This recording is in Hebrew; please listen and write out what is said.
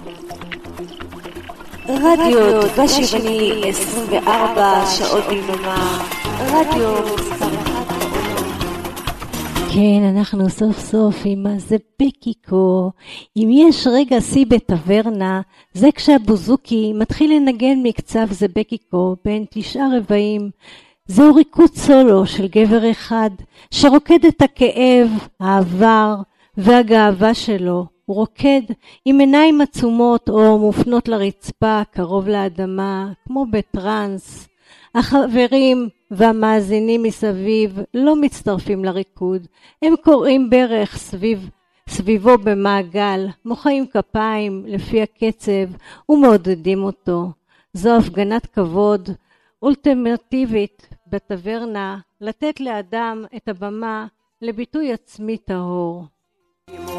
רדיו בשבני 24 שעות ביממה, רדיו מספר 1 בעולם. כן, אנחנו סוף סוף עם זה בקיקו. אם יש רגע שיא בטברנה, זה כשהבוזוקי מתחיל לנגן מקצב זה בקיקו בין 9 רבעים. זהו ריקוד סולו של גבר אחד שרוקד את הכאב, העבר והגאווה שלו. הוא רוקד עם עיניים עצומות או מופנות לרצפה קרוב לאדמה כמו בטרנס. החברים והמאזינים מסביב לא מצטרפים לריקוד, הם קוראים ברך סביבו במעגל, מוחאים כפיים לפי הקצב ומעודדים אותו. זו הפגנת כבוד אולטימטיבית בטברנה, לתת לאדם את הבמה לביטוי עצמי טהור.